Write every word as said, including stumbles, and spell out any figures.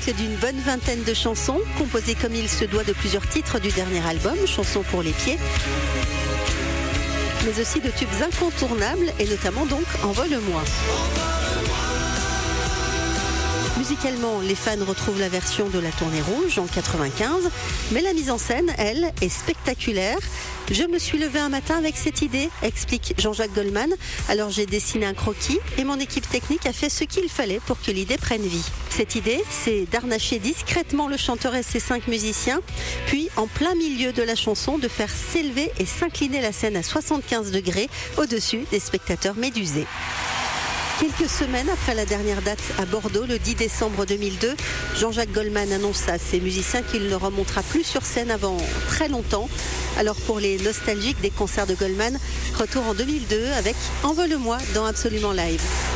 boucle d'une bonne vingtaine de chansons, composées comme il se doit de plusieurs titres du dernier album, Chansons pour les pieds, mais aussi de tubes incontournables et notamment donc Envole-moi. Musicalement, les fans retrouvent la version de la Tournée Rouge en quatre-vingt-quinze, mais la mise en scène, elle, est spectaculaire. Je me suis levée un matin avec cette idée, explique Jean-Jacques Goldman. Alors j'ai dessiné un croquis et mon équipe technique a fait ce qu'il fallait pour que l'idée prenne vie. Cette idée, c'est d'harnacher discrètement le chanteur et ses cinq musiciens, puis en plein milieu de la chanson, de faire s'élever et s'incliner la scène à soixante-quinze degrés au-dessus des spectateurs médusés. Quelques semaines après la dernière date à Bordeaux, le dix décembre deux mille deux, Jean-Jacques Goldman annonce à ses musiciens qu'il ne remontera plus sur scène avant très longtemps. Alors pour les nostalgiques des concerts de Goldman, retour en deux mille deux avec Envole-moi dans Absolument Live.